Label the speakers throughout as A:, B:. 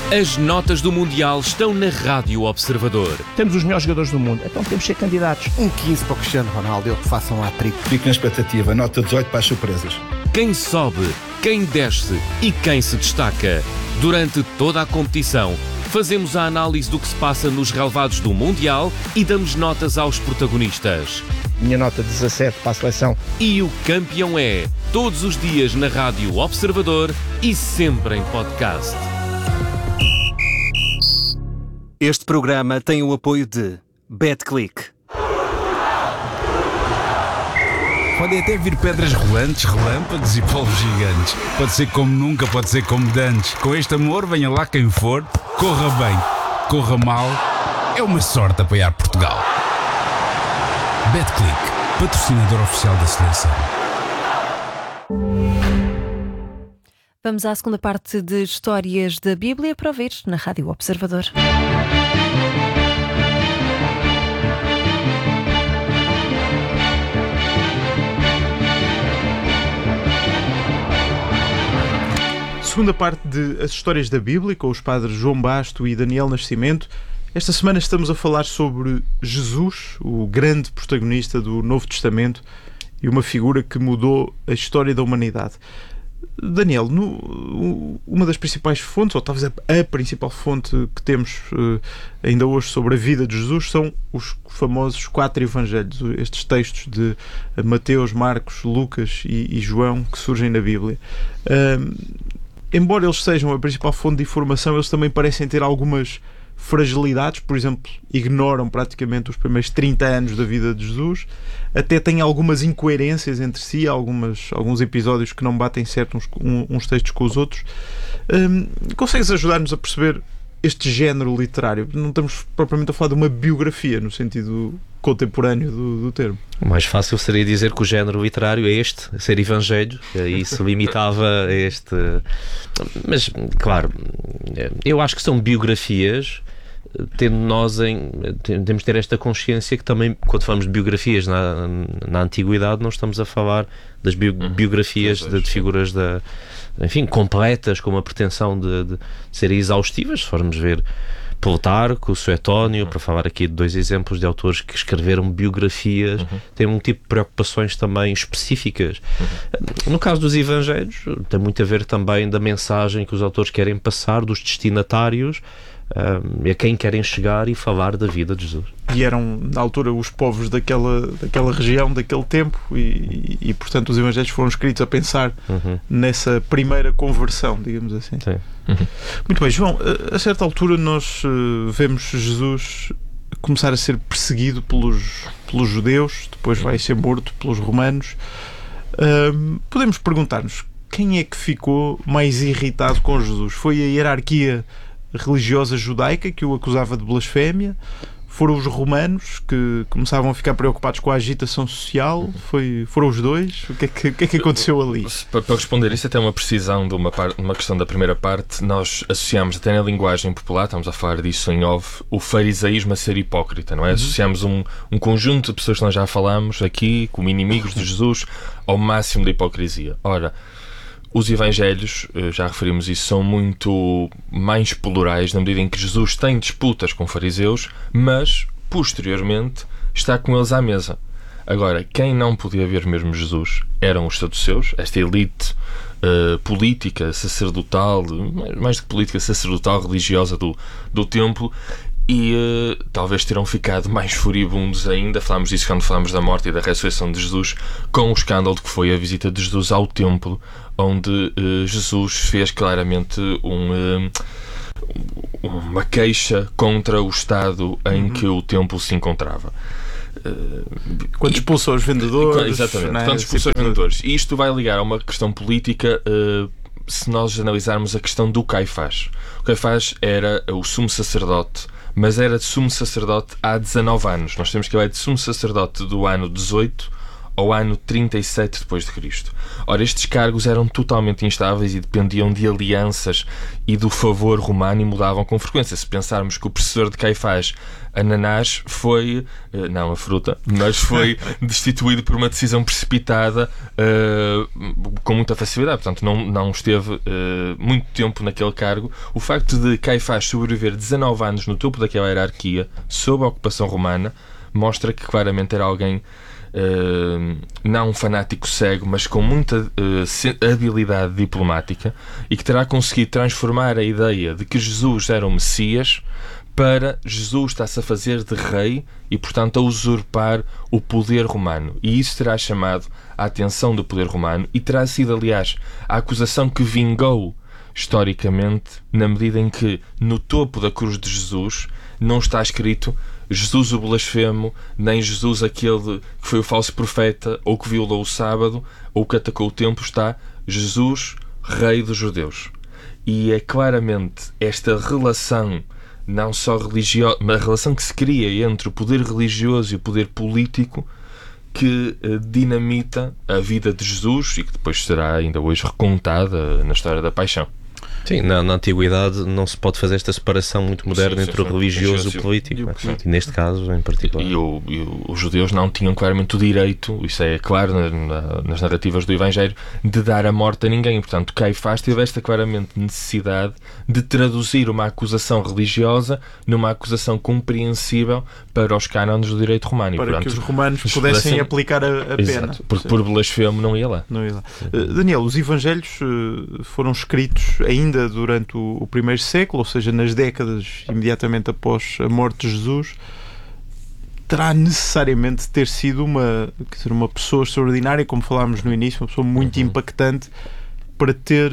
A: As notas do Mundial estão na Rádio Observador.
B: Temos os melhores jogadores do mundo, então temos que ser candidatos.
C: 15 para o Cristiano Ronaldo, eu que faço um hat-trick.
D: Fico na expectativa, nota 18 para as surpresas.
A: Quem sobe, quem desce e quem se destaca. Durante toda a competição, fazemos a análise do que se passa nos relevados do Mundial e damos notas aos protagonistas.
B: Minha nota 17 para a seleção.
A: E o campeão é, todos os dias na Rádio Observador e sempre em podcast.
E: Este programa tem o apoio de BetClick.
F: Podem até vir pedras rolantes, relâmpagos e polvos gigantes. Pode ser como nunca, pode ser como dantes. Com este amor, venha lá quem for. Corra bem, corra mal. É uma sorte apoiar Portugal. BetClick, patrocinador oficial da seleção.
G: Vamos à segunda parte de Histórias da Bíblia para ouvir na Rádio Observador.
H: Segunda parte de As Histórias da Bíblia, com os padres João Basto e Daniel Nascimento. Esta semana estamos a falar sobre Jesus, o grande protagonista do Novo Testamento e uma figura que mudou a história da humanidade. Daniel, uma das principais fontes, ou talvez a principal fonte que temos ainda hoje sobre a vida de Jesus, são os famosos 4 evangelhos, estes textos de Mateus, Marcos, Lucas e João que surgem na Bíblia. Embora eles sejam a principal fonte de informação, eles também parecem ter algumas fragilidades. Por exemplo, ignoram praticamente os primeiros 30 anos da vida de Jesus, até têm algumas incoerências entre si, alguns episódios que não batem certo uns textos com os outros. Consegues ajudar-nos a perceber este género literário? Não estamos propriamente a falar de uma biografia no sentido contemporâneo do termo.
I: O mais fácil seria dizer que o género literário é ser evangelho, e isso limitava a este. Mas, claro, eu acho que são biografias, temos de ter esta consciência que também, quando falamos de biografias na Antiguidade, não estamos a falar das biografias de figuras completas, com uma pretensão de serem exaustivas. Se formos ver Plutarco, Suetónio, para falar aqui de 2 exemplos de autores que escreveram biografias, têm um tipo de preocupações também específicas. No caso dos evangelhos, tem muito a ver também da mensagem que os autores querem passar, dos destinatários, a quem querem chegar e falar da vida de Jesus.
H: E eram, na altura, os povos daquela região, daquele tempo, e portanto os evangelhos foram escritos a pensar nessa primeira conversão, digamos assim.
I: Sim.
H: Muito bem, João, a certa altura nós vemos Jesus começar a ser perseguido pelos judeus, depois vai ser morto pelos romanos. Podemos perguntar-nos, quem é que ficou mais irritado com Jesus? Foi a hierarquia religiosa judaica que o acusava de blasfémia? Foram os romanos que começavam a ficar preocupados com a agitação social? Foram os dois? O que é que aconteceu ali?
J: Para responder isso, até uma precisão de uma questão da primeira parte, nós associamos até na linguagem popular, estamos a falar disso em off, o farisaísmo a ser hipócrita, não é? Associamos um conjunto de pessoas que nós já falamos aqui, como inimigos de Jesus, ao máximo da hipocrisia. Ora, os evangelhos, já referimos isso, são muito mais plurais, na medida em que Jesus tem disputas com fariseus, mas, posteriormente, está com eles à mesa. Agora, quem não podia ver mesmo Jesus eram os saduceus, esta elite política, sacerdotal, mais do que política, sacerdotal, religiosa do templo, e talvez terão ficado mais furibundos ainda. Falámos disso quando falámos da morte e da ressurreição de Jesus, com o escândalo que foi a visita de Jesus ao templo, onde Jesus fez claramente uma queixa contra o estado em que o templo se encontrava.
H: Quando expulsou os vendedores.
J: Exatamente, quando expulsou os vendedores. E isto vai ligar a uma questão política, se nós analisarmos a questão do Caifás. O Caifás era o sumo sacerdote, mas era de sumo sacerdote há 19 anos. Nós temos que ele é de sumo sacerdote do ano 18 ao ano 37 depois de Cristo. Ora, estes cargos eram totalmente instáveis e dependiam de alianças e do favor romano e mudavam com frequência. Se pensarmos que o predecessor de Caifás, Ananás, foi, não a fruta, mas foi destituído por uma decisão precipitada com muita facilidade. Portanto, não esteve muito tempo naquele cargo. O facto de Caifás sobreviver 19 anos no topo daquela hierarquia, sob a ocupação romana, mostra que claramente era alguém não um fanático cego, mas com muita habilidade diplomática, e que terá conseguido transformar a ideia de que Jesus era o Messias para Jesus está-se a fazer de rei e, portanto, a usurpar o poder romano. E isso terá chamado a atenção do poder romano e terá sido, aliás, a acusação que vingou historicamente, na medida em que no topo da cruz de Jesus não está escrito Jesus o blasfemo, nem Jesus aquele que foi o falso profeta, ou que violou o sábado, ou que atacou o templo. Está Jesus, rei dos judeus. E é claramente esta relação, não só religiosa, mas a relação que se cria entre o poder religioso e o poder político, que dinamita a vida de Jesus e que depois será ainda hoje recontada na história da paixão.
I: Sim, na antiguidade não se pode fazer esta separação muito moderna entre o religioso e o político. E neste caso, em particular.
J: E os judeus não tinham claramente o direito, isso é claro nas narrativas do Evangelho, de dar a morte a ninguém. Portanto, Caifás teve esta claramente necessidade de traduzir uma acusação religiosa numa acusação compreensível para os cânones do direito romano. E,
H: para
J: portanto,
H: que os romanos pudessem aplicar a pena.
J: Porque por blasfemo não ia lá.
H: Daniel, os Evangelhos foram escritos ainda durante o primeiro século, ou seja, nas décadas imediatamente após a morte de Jesus. Terá necessariamente de ter sido uma pessoa extraordinária, como falámos no início, uma pessoa muito impactante, para ter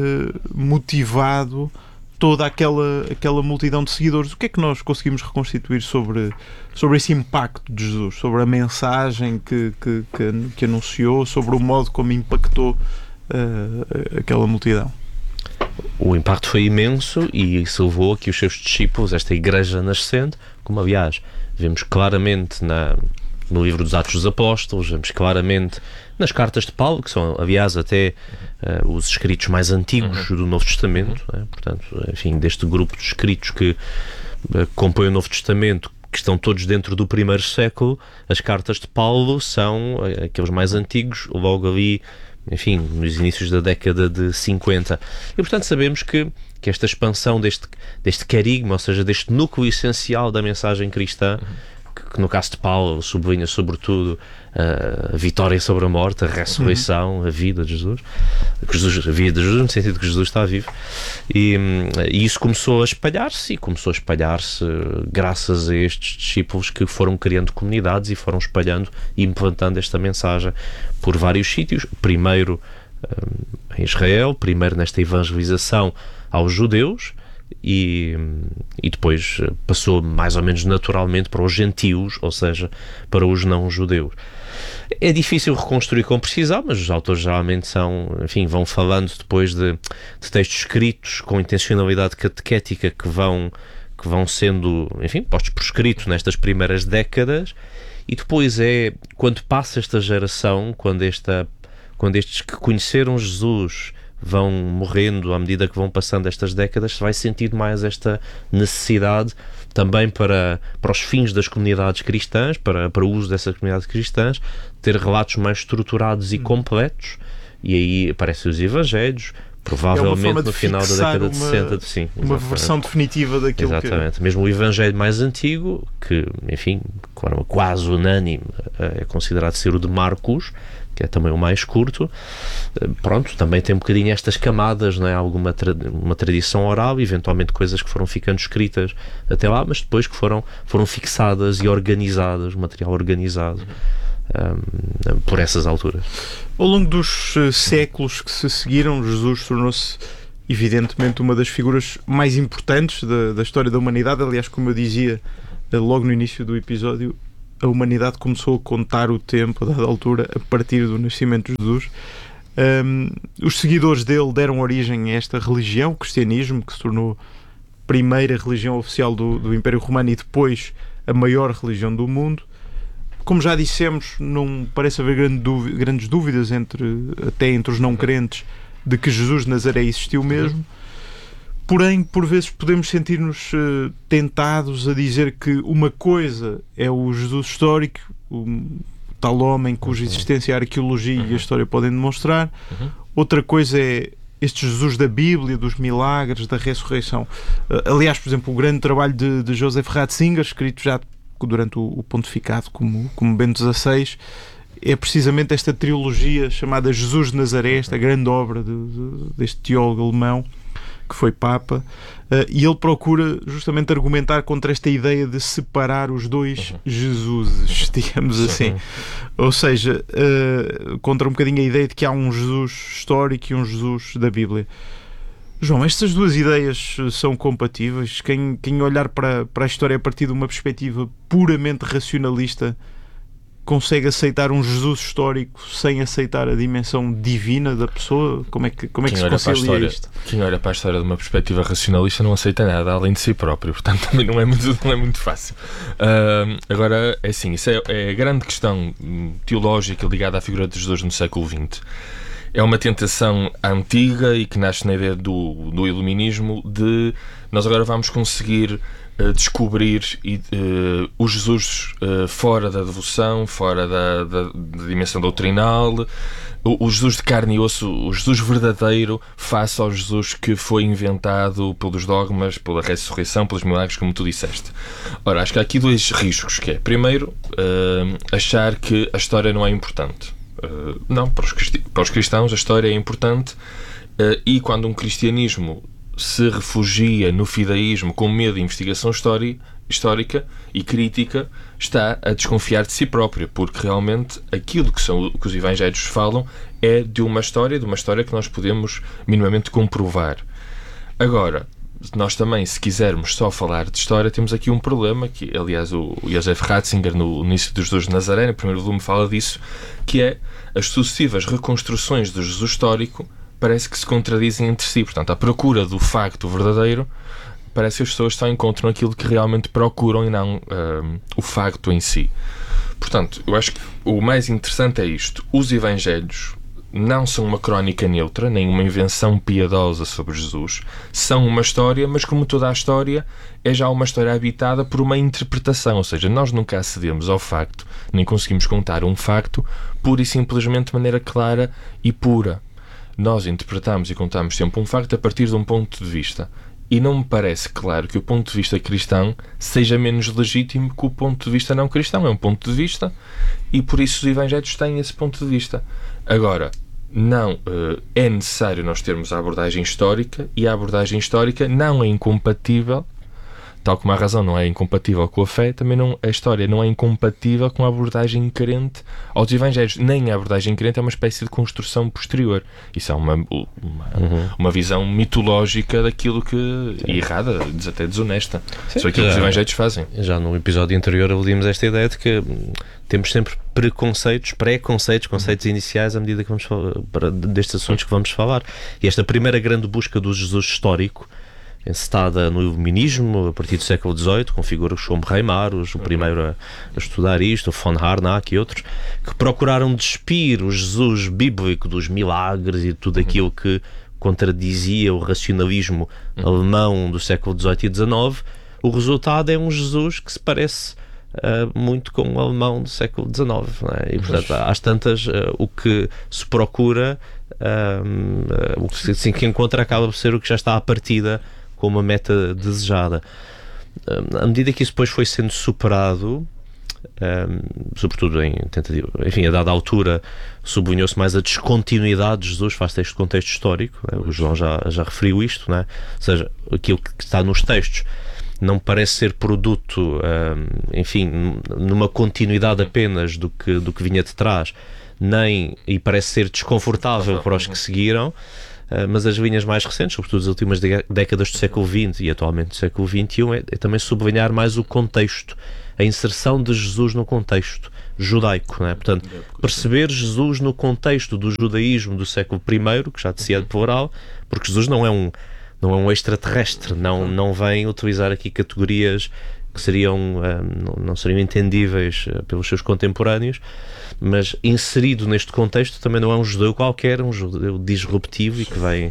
H: motivado toda aquela multidão de seguidores. O que é que nós conseguimos reconstituir sobre esse impacto de Jesus, sobre a mensagem que anunciou, sobre o modo como impactou aquela multidão?
I: O impacto foi imenso e isso levou a que os seus discípulos, esta igreja nascente, como aliás vemos claramente no livro dos Atos dos Apóstolos, vemos claramente nas cartas de Paulo, que são aliás até os escritos mais antigos do Novo Testamento, portanto, enfim, deste grupo de escritos que compõem o Novo Testamento, que estão todos dentro do primeiro século. As cartas de Paulo são aqueles mais antigos, logo ali, enfim, nos inícios da década de 50. E, portanto, sabemos que esta expansão deste querigma, ou seja, deste núcleo essencial da mensagem cristã, que no caso de Paulo sublinha sobretudo a vitória sobre a morte, a ressurreição, a vida de Jesus. A vida de Jesus no sentido que Jesus está vivo. E isso começou a espalhar-se, graças a estes discípulos que foram criando comunidades e foram espalhando e implantando esta mensagem por vários sítios. Primeiro em Israel, primeiro nesta evangelização aos judeus, e depois passou mais ou menos naturalmente para os gentios, ou seja, para os não-judeus. É difícil reconstruir com precisão, mas os autores geralmente vão falando depois de textos escritos com intencionalidade catequética que vão sendo, enfim, postos por escrito nestas primeiras décadas, e depois quando passa esta geração, quando estes que conheceram Jesus vão morrendo à medida que vão passando estas décadas, se vai sentindo mais esta necessidade também para os fins das comunidades cristãs, para o uso dessas comunidades cristãs, ter relatos mais estruturados e completos, e aí aparecem os Evangelhos, provavelmente no final da década de 60. Sim,
H: uma versão definitiva daquilo.
I: Exatamente. Mesmo o Evangelho mais antigo, que, enfim, quase unânime, é considerado ser o de Marcos, que é também o mais curto. Pronto, também tem um bocadinho estas camadas, não é? Alguma uma tradição oral, eventualmente coisas que foram ficando escritas até lá, mas depois que foram fixadas e organizadas, material organizado por essas alturas.
H: Ao longo dos séculos que se seguiram, Jesus tornou-se evidentemente uma das figuras mais importantes da história da humanidade. Aliás, como eu dizia logo no início do episódio, a humanidade começou a contar o tempo, a dada altura, a partir do nascimento de Jesus. Os seguidores dele deram origem a esta religião, o cristianismo, que se tornou a primeira religião oficial do Império Romano e depois a maior religião do mundo. Como já dissemos, não parece haver grandes dúvidas até entre os não crentes de que Jesus de Nazaré existiu mesmo. Porém, por vezes podemos sentir-nos tentados a dizer que uma coisa é o Jesus histórico, o tal homem cuja existência a arqueologia e a história podem demonstrar. Outra coisa é este Jesus da Bíblia, dos milagres, da ressurreição. Aliás, por exemplo, o grande trabalho de Joseph Ratzinger, escrito já durante o pontificado como Bento XVI, é precisamente esta trilogia chamada Jesus de Nazaré, esta grande obra deste teólogo alemão que foi Papa, e ele procura justamente argumentar contra esta ideia de separar os dois Jesuses, digamos assim. Ou seja, contra um bocadinho a ideia de que há um Jesus histórico e um Jesus da Bíblia. João, estas duas ideias são compatíveis? Quem olhar para a história a partir de uma perspectiva puramente racionalista consegue aceitar um Jesus histórico sem aceitar a dimensão divina da pessoa? Como é que se concilia isto?
J: Quem olha para a história de uma perspectiva racionalista não aceita nada além de si próprio, portanto também não é muito fácil. Agora, é assim, isso é a grande questão teológica ligada à figura de Jesus no século XX. É uma tentação antiga e que nasce na ideia do iluminismo de nós agora vamos conseguir descobrir o Jesus fora da devoção, fora da dimensão doutrinal, o Jesus de carne e osso, o Jesus verdadeiro face ao Jesus que foi inventado pelos dogmas, pela ressurreição, pelos milagres, como tu disseste. Ora, acho que há aqui dois riscos, que é, primeiro, achar que a história não é importante. Não, para os cristãos a história é importante, e quando um cristianismo se refugia no fideísmo com medo de investigação histórica e crítica, está a desconfiar de si próprio, porque realmente aquilo que os evangelhos falam é de uma história que nós podemos minimamente comprovar. Agora, nós também, se quisermos só falar de história, temos aqui um problema, que aliás o Joseph Ratzinger no início dos Jesus de Nazaré, no primeiro volume, fala disso, que é as sucessivas reconstruções do Jesus histórico parece que se contradizem entre si. Portanto, à procura do facto verdadeiro, parece que as pessoas só encontram aquilo que realmente procuram e não o facto em si. Portanto, eu acho que o mais interessante é isto. Os evangelhos não são uma crónica neutra, nem uma invenção piedosa sobre Jesus. São uma história, mas como toda a história, é já uma história habitada por uma interpretação. Ou seja, nós nunca acedemos ao facto, nem conseguimos contar um facto pura e simplesmente de maneira clara e pura. Nós interpretamos e contamos sempre um facto a partir de um ponto de vista. E não me parece claro que o ponto de vista cristão seja menos legítimo que o ponto de vista não cristão. É um ponto de vista e por isso os evangelhos têm esse ponto de vista. Agora, não é necessário nós termos a abordagem histórica, e a abordagem histórica não é incompatível, tal como a razão não é incompatível com a fé, também a história não é incompatível com a abordagem crente aos evangelhos. Nem a abordagem crente é uma espécie de construção posterior. Isso é uma visão mitológica daquilo que... e errada, até desonesta. Isso é aquilo que os evangelhos fazem.
I: Já no episódio anterior aludimos esta ideia de que temos sempre preconceitos, conceitos iniciais à medida que vamos falar destes assuntos que vamos falar. E esta primeira grande busca do Jesus histórico, encetada no iluminismo a partir do século XVIII, com figuras como Reimarus, o primeiro a estudar isto, o von Harnack e outros, que procuraram despir o Jesus bíblico dos milagres e de tudo aquilo que contradizia o racionalismo alemão do século XVIII e XIX. O resultado é um Jesus que se parece muito com o alemão do século XIX, não é? E portanto, às tantas, o que se procura, o que se encontra, acaba por ser o que já está à partida com uma meta desejada. À medida que isso depois foi sendo superado, sobretudo em tentativa, enfim, a dada altura sublinhou-se mais a descontinuidade de Jesus face a este contexto histórico, né? O João já referiu isto, né? Ou seja, aquilo que está nos textos não parece ser produto, enfim, numa continuidade apenas do que vinha de trás, e parece ser desconfortável para os que seguiram. Mas as linhas mais recentes, sobretudo as últimas décadas do século XX e atualmente do século XXI, é também sublinhar mais o contexto, a inserção de Jesus no contexto judaico, não é? Portanto, perceber Jesus no contexto do judaísmo do século I, que já de si é plural, porque Jesus não é não é um extraterrestre, não vem utilizar aqui categorias que seriam, não seriam entendíveis pelos seus contemporâneos, mas inserido neste contexto também não é um judeu qualquer, um judeu disruptivo e que vem